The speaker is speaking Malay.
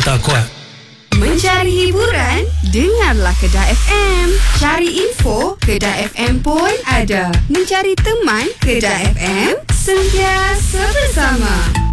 tak kuat. Mencari hiburan? Dengarlah Kedah FM. Cari info? Kedah FM pun ada. Mencari teman? Kedah FM sentiasa bersama.